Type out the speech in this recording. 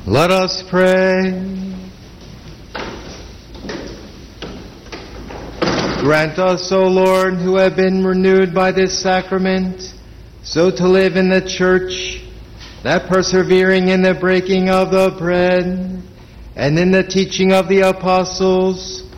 Let us pray. Grant us, O Lord, who have been renewed by this sacrament, so to live in the Church, that persevering in the breaking of the bread and in the teaching of the apostles,